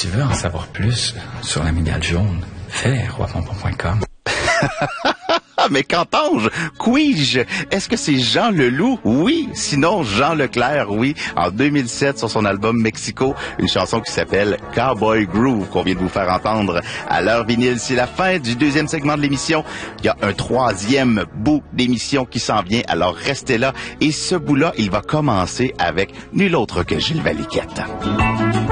tu veux en savoir plus sur la mygale jaune, fais roipompon.com. Mais qu'entends-je? Qui-je? Est-ce que c'est Jean Leloup? Oui. Sinon, Jean Leclerc, oui. En 2007, sur son album Mexico, une chanson qui s'appelle Cowboy Groove, qu'on vient de vous faire entendre à l'heure vinyle. C'est la fin du deuxième segment de l'émission. Il y a un troisième bout d'émission qui s'en vient, alors restez là. Et ce bout-là, il va commencer avec nul autre que Gilles Valiquette.